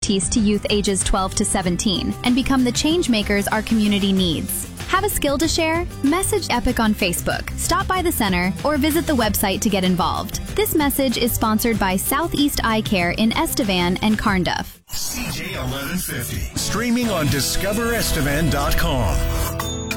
expertise to youth ages 12 to 17 and become the change makers our community needs. Have a skill to share? Message EPIC on Facebook, stop by the center, or visit the website to get involved. This message is sponsored by Southeast Eye Care in Estevan and Carnduff. CJ 1150. Streaming on DiscoverEstevan.com.